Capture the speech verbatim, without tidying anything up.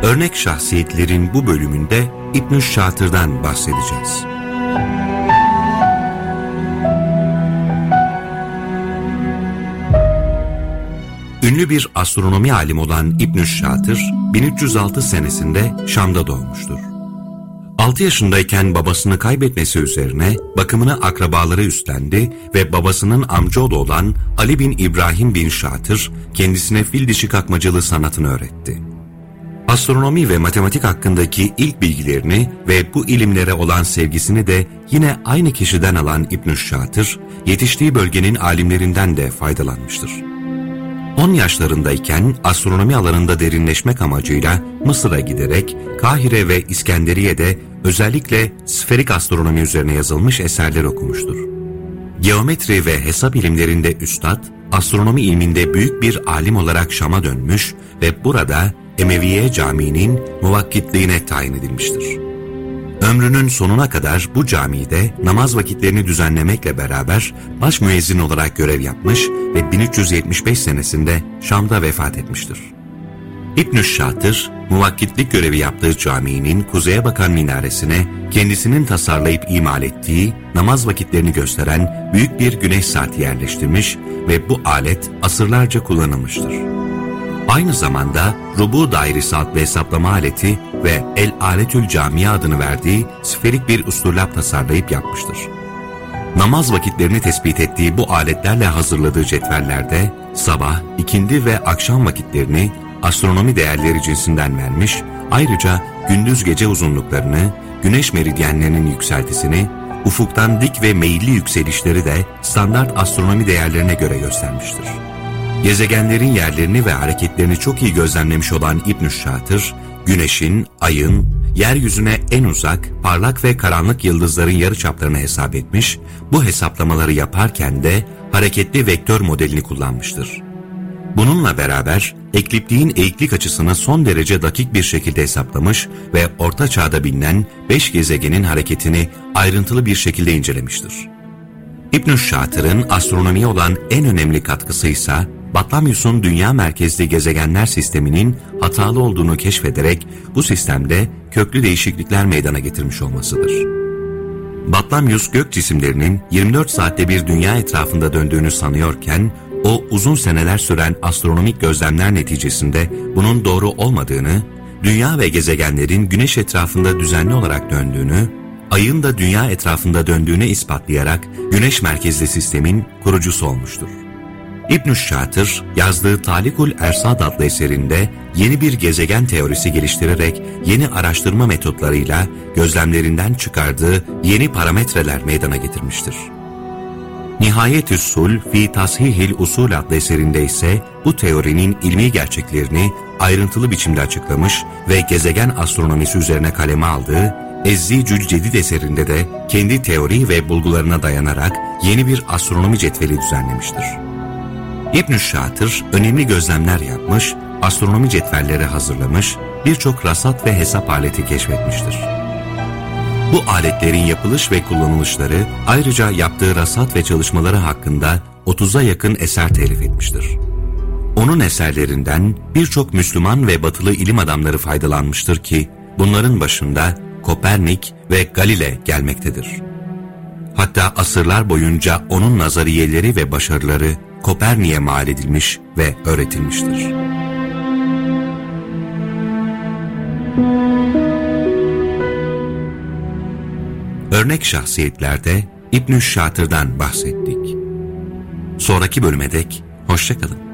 Örnek şahsiyetlerin bu bölümünde İbn-i Şatır'dan bahsedeceğiz. Ünlü bir astronomi alimi olan İbn-i Şatır, bin üç yüz altı senesinde Şam'da doğmuştur. altı yaşındayken babasını kaybetmesi üzerine bakımını akrabaları üstlendi ve babasının amcaoğlu olan Ali bin İbrahim bin Şatır kendisine fil dişi kakmacılığı sanatını öğretti. Astronomi ve matematik hakkındaki ilk bilgilerini ve bu ilimlere olan sevgisini de yine aynı kişiden alan İbn-i Şatır, yetiştiği bölgenin alimlerinden de faydalanmıştır. on yaşlarındayken astronomi alanında derinleşmek amacıyla Mısır'a giderek Kahire ve İskenderiye'de özellikle sferik astronomi üzerine yazılmış eserler okumuştur. Geometri ve hesap ilimlerinde üstad, astronomi ilminde büyük bir alim olarak Şam'a dönmüş ve burada Emeviye Camii'nin muvakkitliğine tayin edilmiştir. Ömrünün sonuna kadar bu camide namaz vakitlerini düzenlemekle beraber baş müezzin olarak görev yapmış ve bin üç yüz yetmiş beş senesinde Şam'da vefat etmiştir. İbn-i Şatır, muvakkitlik görevi yaptığı caminin kuzeye bakan minaresine kendisinin tasarlayıp imal ettiği namaz vakitlerini gösteren büyük bir güneş saati yerleştirmiş ve bu alet asırlarca kullanılmıştır. Aynı zamanda rubu dairesi adlı hesaplama aleti ve El Aletül Camia adını verdiği sferik bir usturlap tasarlayıp yapmıştır. Namaz vakitlerini tespit ettiği bu aletlerle hazırladığı cetvellerde sabah, ikindi ve akşam vakitlerini astronomi değerleri cinsinden vermiş, ayrıca gündüz gece uzunluklarını, güneş meridyenlerinin yükseltisini, ufuktan dik ve meyilli yükselişleri de standart astronomi değerlerine göre göstermiştir. Gezegenlerin yerlerini ve hareketlerini çok iyi gözlemlemiş olan İbn-i Şatır, güneşin, ayın, yeryüzüne en uzak, parlak ve karanlık yıldızların yarıçaplarını hesap etmiş, bu hesaplamaları yaparken de hareketli vektör modelini kullanmıştır. Bununla beraber ekliptiğin eğiklik açısını son derece dakik bir şekilde hesaplamış ve Orta Çağ'da bilinen beş gezegenin hareketini ayrıntılı bir şekilde incelemiştir. İbn-i Şatır'ın astronomiye olan en önemli katkısı ise Batlamyus'un dünya merkezli gezegenler sisteminin hatalı olduğunu keşfederek bu sistemde köklü değişiklikler meydana getirmiş olmasıdır. Batlamyus gök cisimlerinin yirmi dört saatte bir dünya etrafında döndüğünü sanıyorken, o uzun seneler süren astronomik gözlemler neticesinde bunun doğru olmadığını, dünya ve gezegenlerin güneş etrafında düzenli olarak döndüğünü, ayın da dünya etrafında döndüğünü ispatlayarak güneş merkezli sistemin kurucusu olmuştur. İbn-i Şatır, yazdığı Talikul Ersad adlı eserinde yeni bir gezegen teorisi geliştirerek yeni araştırma metotlarıyla gözlemlerinden çıkardığı yeni parametreler meydana getirmiştir. Nihayetü's Sul fi Tashihil Usul adlı eserinde ise bu teorinin ilmi gerçeklerini ayrıntılı biçimde açıklamış ve gezegen astronomisi üzerine kaleme aldığı Ezzicül Cedid eserinde de kendi teori ve bulgularına dayanarak yeni bir astronomi cetveli düzenlemiştir. İbn-i Şatır önemli gözlemler yapmış, astronomi cetvelleri hazırlamış, birçok rasat ve hesap aleti keşfetmiştir. Bu aletlerin yapılış ve kullanılışları, ayrıca yaptığı rasat ve çalışmaları hakkında otuza yakın eser telif etmiştir. Onun eserlerinden birçok Müslüman ve Batılı ilim adamları faydalanmıştır ki, bunların başında Kopernik ve Galile gelmektedir. Hatta asırlar boyunca onun nazariyeleri ve başarıları Kopernik'e mal edilmiş ve öğretilmiştir. Örnek şahsiyetlerde İbn-i Şatır'dan bahsettik. Sonraki bölüme dek hoşça kalın.